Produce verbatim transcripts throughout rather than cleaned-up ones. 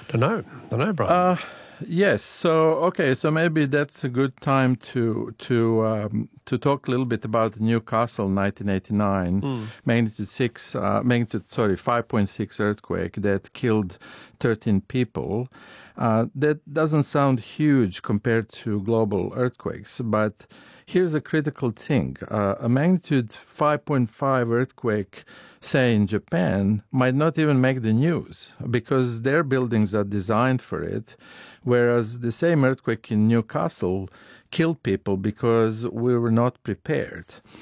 Don't know. Don't know, Brian. Uh, yes. So okay. So maybe that's a good time to to um, to talk a little bit about Newcastle, nineteen eighty-nine, Mm. magnitude six, uh, magnitude sorry, five point six earthquake that killed thirteen people. Uh, that doesn't sound huge compared to global earthquakes, but here's a critical thing. Uh, a magnitude five point five earthquake, say in Japan, might not even make the news because their buildings are designed for it, whereas the same earthquake in Newcastle killed people because we were not prepared.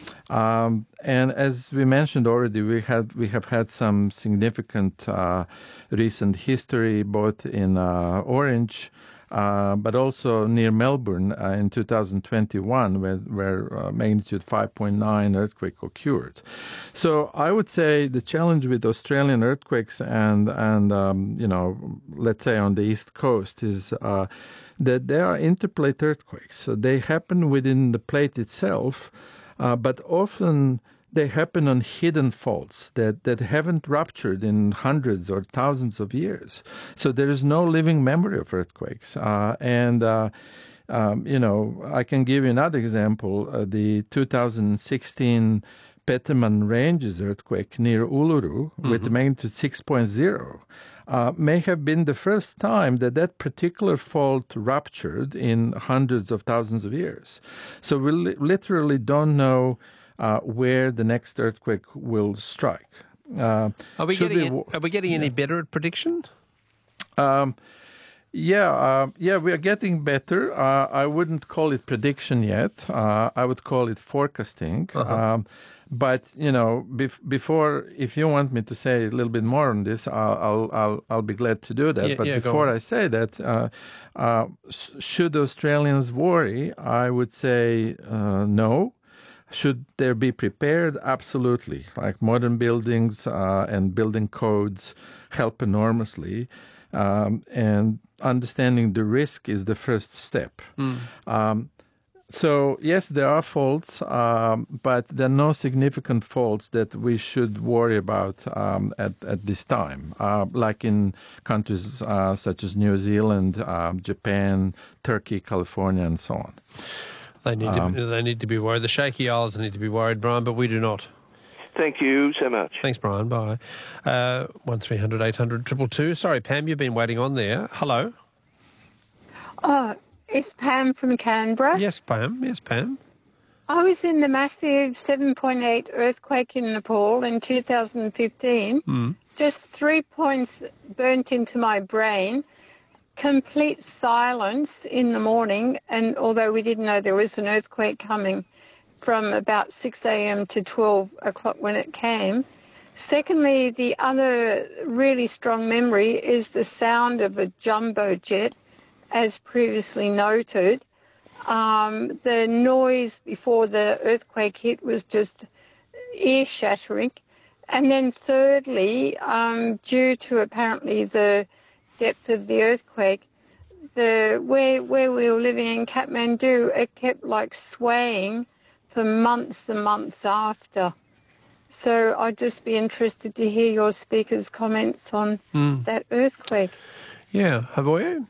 Um, and as we mentioned already, we had we have had some significant uh, recent history, both in uh, Orange, uh, but also near Melbourne uh, in two thousand twenty-one, where, where uh, magnitude five point nine earthquake occurred. So I would say the challenge with Australian earthquakes and and um, you know, let's say on the East Coast is uh, that they are interplate earthquakes. So they happen within the plate itself, uh, but often they happen on hidden faults that, that haven't ruptured in hundreds or thousands of years. So there is no living memory of earthquakes. Uh, and, uh, um, you know, I can give you another example. Uh, the two thousand sixteen Petermann Ranges earthquake near Uluru mm-hmm. with magnitude six point zero uh, may have been the first time that that particular fault ruptured in hundreds of thousands of years. So we li- literally don't know Uh, where the next earthquake will strike. Uh, are we getting? We, are we getting any yeah. better at prediction? Um, yeah, uh, yeah, we are getting better. Uh, I wouldn't call it prediction yet. Uh, I would call it forecasting. Uh-huh. Um, but you know, bef- before, if you want me to say a little bit more on this, I'll I'll I'll, I'll be glad to do that. Yeah, but yeah, before I say that, uh, uh, should Australians worry? I would say uh, no. Should they be prepared? Absolutely. Like modern buildings uh, and building codes help enormously. Um, and understanding the risk is the first step. Mm. Um, so, yes, there are faults, um, but there are no significant faults that we should worry about um, at, at this time, uh, like in countries uh, such as New Zealand, uh, Japan, Turkey, California, and so on. They need Um, to. They need to be worried. The shaky islands need to be worried, Brian, but we do not. Thank you so much. Thanks, Brian. Bye. Uh, one three hundred eight hundred two two two. Sorry, Pam, you've been waiting on there. Hello. Oh, it's Pam from Canberra. Yes, Pam. Yes, Pam. I was in the massive seven point eight earthquake in Nepal in two thousand fifteen. Mm. Just three points burnt into my brain. Complete silence in the morning, and although we didn't know there was an earthquake coming from about six a.m. to twelve o'clock when it came. Secondly, the other really strong memory is the sound of a jumbo jet, as previously noted. Um, the noise before the earthquake hit was just ear-shattering. And then thirdly, um, due to apparently the depth of the earthquake, the where where we were living in Kathmandu, it kept like swaying for months and months after. So I'd just be interested to hear your speaker's comments on mm. that earthquake. Yeah, Havoye?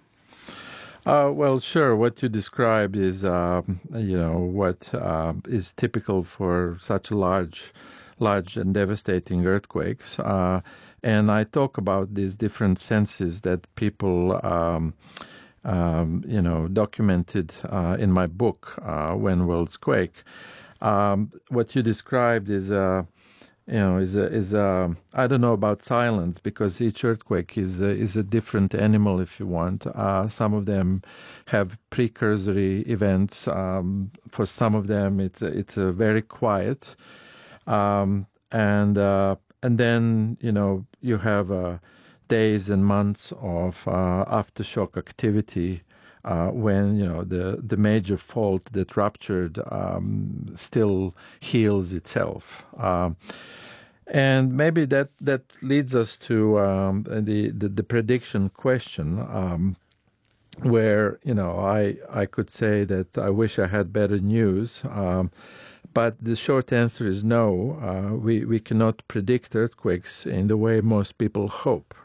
Uh, well, sure. What you described is, uh, you know, what uh, is typical for such large, large and devastating earthquakes. Uh, And I talk about these different senses that people, um, um, you know, documented uh, in my book, uh, When Worlds Quake. Um, what you described is, uh, you know, is a, is a, I don't know about silence, because each earthquake is a, is a different animal, if you want. Uh, some of them have precursory events. Um, for some of them, it's a, it's a very quiet, um, and. Uh, And then, you know, you have uh, days and months of uh, aftershock activity uh, when, you know, the, the major fault that ruptured um, still heals itself. Um, and maybe that, that leads us to um, the, the, the prediction question, um, where, you know, I, I could say that I wish I had better news. Um, But the short answer is no. Uh, we, we cannot predict earthquakes in the way most people hope.